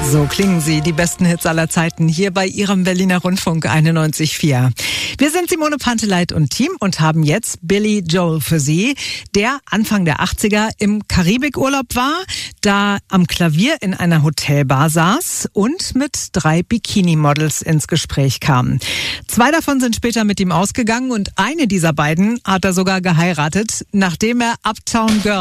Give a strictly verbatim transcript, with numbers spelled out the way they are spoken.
So klingen sie, die besten Hits aller Zeiten, hier bei Ihrem Berliner Rundfunk einundneunzig Komma vier. Wir sind Simone Panteleit und Team und haben jetzt Billy Joel für Sie, der Anfang der achtziger im Karibikurlaub war, da am Klavier in einer Hotelbar saß und mit drei Bikini-Models ins Gespräch kam. Zwei davon sind später mit ihm ausgegangen und eine dieser beiden hat er sogar geheiratet, nachdem er Uptown Girl